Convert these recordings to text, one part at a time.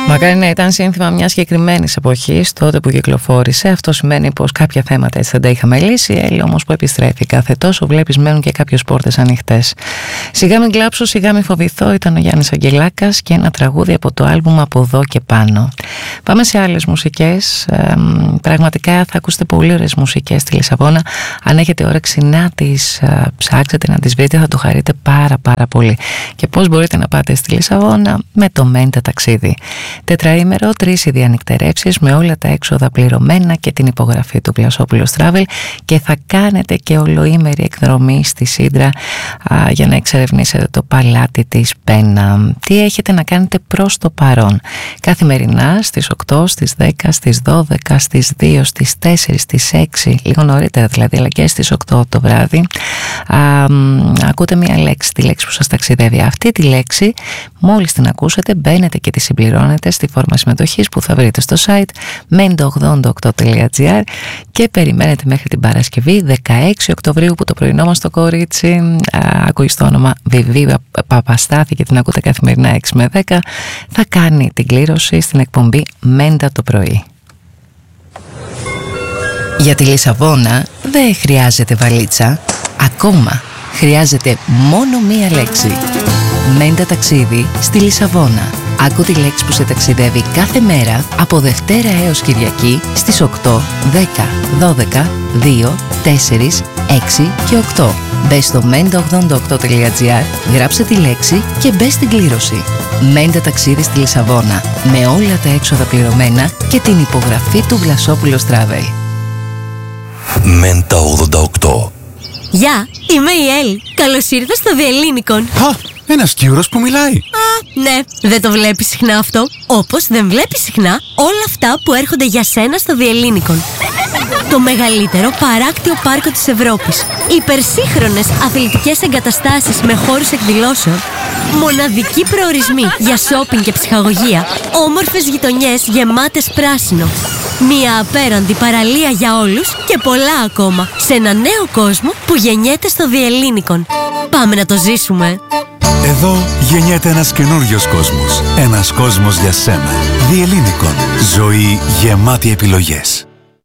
Μακάρι να ήταν σύνθημα μιας συγκεκριμένης εποχής, τότε που κυκλοφόρησε. Αυτό σημαίνει πως κάποια θέματα έτσι δεν τα είχαμε λύσει. Έλει όμως που επιστρέφει. Κάθε τόσο βλέπεις μένουν και κάποιες πόρτες ανοιχτές. Σιγά μην κλάψω, σιγά μην φοβηθώ ήταν ο Γιάννης Αγγελάκας και ένα τραγούδι από το άλμπουμ Από Εδώ και Πάνω. Πάμε σε άλλες μουσικές. Πραγματικά θα ακούσετε πολύ ωραίες μουσικές στη Λισαβόνα. Αν έχετε όρεξη να τις ψάξετε, να τις βρείτε, θα το χαρείτε πάρα πολύ. Και πώς μπορείτε να πάτε στη Λισαβόνα? Με το Μέντα ταξίδι. Τετραήμερο, 3 διανυκτερεύσεις με όλα τα έξοδα πληρωμένα και την υπογραφή του Βλασόπουλος Travel, και θα κάνετε και ολοήμερη εκδρομή στη Σύντρα για να εξερευνήσετε το παλάτι της Πένα. Τι έχετε να κάνετε προς το παρόν? Καθημερινά στις 8, στις 10, στις 12, στις 2, στις 4, στις 6, λίγο νωρίτερα δηλαδή, αλλά και στις 8 το βράδυ, ακούτε μια λέξη, τη λέξη που σας ταξιδεύει. Αυτή τη λέξη μόλις την ακούσετε μπαίνετε και τη συμπληρώνετε στη φόρμα συμμετοχής που θα βρείτε στο site mendo88.gr και περιμένετε μέχρι την Παρασκευή 16 Οκτωβρίου που το πρωινό μας το κορίτσι, ακούει στο όνομα Βιβί Παπαστάθη και την ακούτε καθημερινά 6 με 10, θα κάνει την κλήρωση στην εκπομπή Μέντα το πρωί. Για τη Λισαβόνα δεν χρειάζεται βαλίτσα, ακόμα χρειάζεται μόνο μία λέξη. Μέντα ταξίδι στη Λισαβόνα. Άκου τη λέξη που σε ταξιδεύει κάθε μέρα από Δευτέρα έως Κυριακή στις 8, 10, 12, 2, 4, 6 και 8. Μπες στο mendo88.gr, γράψε τη λέξη και μπες στην κλήρωση. Μέντα ταξίδι στη Λισαβόνα με όλα τα έξοδα πληρωμένα και την υπογραφή του Βλασόπουλος Travel. Μέντα 88. Γεια, είμαι η Έλλη. Καλώς ήρθα στο Διελλήνικον. Ένας Κύρος που μιλάει. Ναι, δεν το βλέπεις συχνά αυτό. Όπως δεν βλέπεις συχνά όλα αυτά που έρχονται για σένα στο Διελλήνικον. Το μεγαλύτερο παράκτιο πάρκο της Ευρώπης. Υπερσύγχρονες αθλητικές εγκαταστάσεις με χώρους εκδηλώσεων. Μοναδικοί προορισμοί για σόπινγκ και ψυχαγωγία. Όμορφες γειτονιές γεμάτες πράσινο. Μια απέραντη παραλία για όλους και πολλά ακόμα. Σε ένα νέο κόσμο που γεννιέται στο Διελλήνικον. Πάμε να το ζήσουμε. Εδώ γεννιέται ένας καινούριος κόσμος. Ένας κόσμος για σένα. Διελλήνικον. Ζωή γεμάτη επιλογές.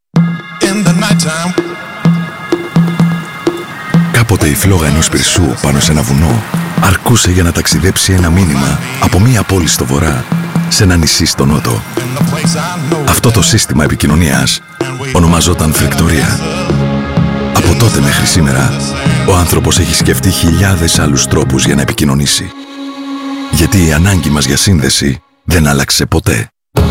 Κάποτε η φλόγα ενός πυρσού πάνω σε ένα βουνό αρκούσε για να ταξιδέψει ένα μήνυμα από μία πόλη στο βορρά σε ένα νησί στο νότο. Αυτό το σύστημα επικοινωνίας ονομαζόταν φρεκτορία. Από τότε μέχρι σήμερα, ο άνθρωπος έχει σκεφτεί χιλιάδες άλλους τρόπους για να επικοινωνήσει. Γιατί η ανάγκη μας για σύνδεση δεν άλλαξε ποτέ.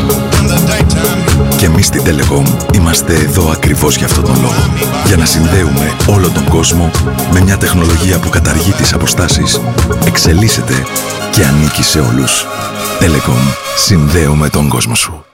Και εμείς στην Telecom είμαστε εδώ ακριβώς για αυτόν τον λόγο. Για να συνδέουμε όλο τον κόσμο με μια τεχνολογία που καταργεί τις αποστάσεις, εξελίσσεται και ανήκει σε όλους. Telecom. Συνδέουμε τον κόσμο σου.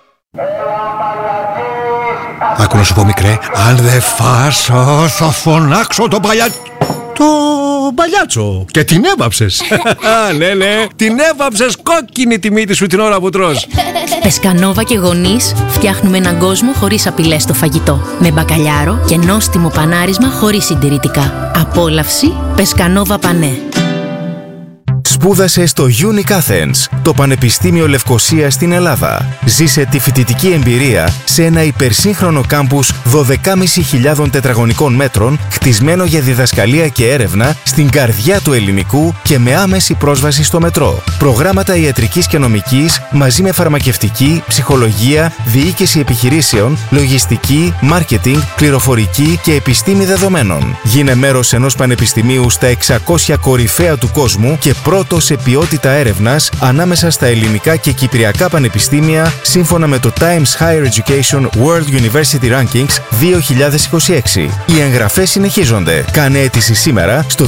Άκου να σου πω, μικρέ, αν δεν φας θα φωνάξω τον παλιάτσο. Και την έβαψες. Ναι, την έβαψες κόκκινη τη μύτη σου την ώρα που τρως. Πεσκανόβα και γονείς φτιάχνουμε έναν κόσμο χωρίς απειλές στο φαγητό. Με μπακαλιάρο και νόστιμο πανάρισμα χωρίς συντηρητικά. Απόλαυση Πεσκανόβα Πανέ. Σπούδασε στο Unic Athens, το Πανεπιστήμιο Λευκωσίας στην Ελλάδα. Ζήσε τη φοιτητική εμπειρία σε ένα υπερσύγχρονο κάμπους 12.500 τετραγωνικών μέτρων, χτισμένο για διδασκαλία και έρευνα στην καρδιά του ελληνικού και με άμεση πρόσβαση στο μετρό. Προγράμματα ιατρικής και νομικής μαζί με φαρμακευτική, ψυχολογία, διοίκηση επιχειρήσεων, λογιστική, μάρκετινγκ, πληροφορική και επιστήμη δεδομένων. Γίνε μέρος ενός πανεπιστημίου στα 600 κορυφαία του κόσμου και πρώτο σε ποιότητα έρευνας ανάμεσα στα ελληνικά και κυπριακά πανεπιστήμια σύμφωνα με το Times Higher Education World University Rankings 2026. Οι εγγραφές συνεχίζονται. Κάνε αίτηση σήμερα στο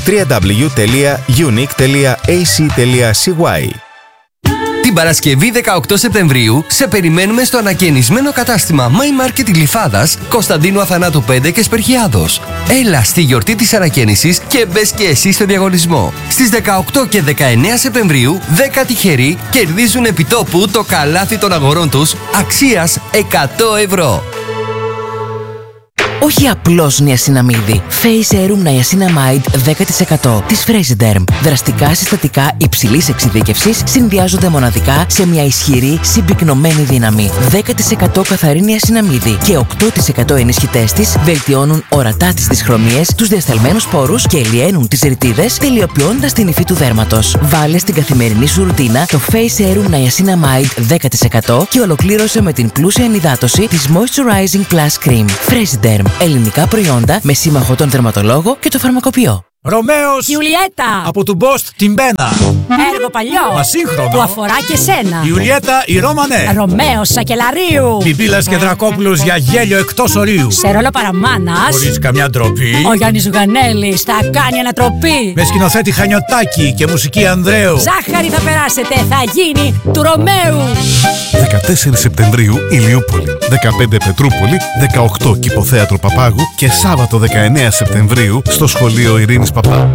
www.unic.ac.cy. Την Παρασκευή 18 Σεπτεμβρίου σε περιμένουμε στο ανακαινισμένο κατάστημα My Market Γλυφάδας, Κωνσταντίνου Αθανάτου 5 και Σπερχιάδος. Έλα στη γιορτή της ανακαίνησης και μπες και εσύ στο διαγωνισμό. Στις 18 και 19 Σεπτεμβρίου 10 τυχεροί κερδίζουν επιτόπου το καλάθι των αγορών τους αξίας 100 ευρώ. Όχι απλώς νιασιναμίδι. Face Serum Niacinamide 10% της Fresiderm. Δραστικά συστατικά υψηλής εξειδίκευσης συνδυάζονται μοναδικά σε μια ισχυρή συμπυκνωμένη δύναμη. 10% καθαρή νιασιναμίδι και 8% ενισχυτές της βελτιώνουν ορατά τις δυσχρωμίες, τους διασταλμένους πόρους και ελιαίνουν τις ρητίδες, τελειοποιώντας την υφή του δέρματος. Βάλε στην καθημερινή σου ρουτίνα το Face Serum Niacinamide 10% και ολοκλήρωσε με την πλούσια ενυδάτωση της Moisturizing Plus Cream. Fresiderm. Ελληνικά προϊόντα με σύμμαχο τον δερματολόγο και το φαρμακοποιό. Ρωμαίος Ιουλιέτα από του Μπόστ την Μπένα. Έργο παλιό ασύγχρονο που αφορά και σένα. Ιουλιέτα η Ρώμανε. Ρωμαίος Σακελαρίου. Πιπίλας και Δρακόπουλος για γέλιο εκτός ορίου. Σε ρόλο παραμάνας. Χωρίς καμιά ντροπή. Ο Γιάννης Ζουγανέλης θα κάνει ανατροπή. Με σκηνοθέτη Χανιωτάκη και μουσική Ανδρέου. Ζάχαρη θα περάσετε, θα γίνει του Ρωμαίου. 14 Σεπτεμβρίου Ηλιούπολη, 15 Πετρούπολη, 18 Κηποθέατρο Παπάγου και Σάββατο 19 Σεπτεμβρίου στο σχολείο Ειρήνης Παπά.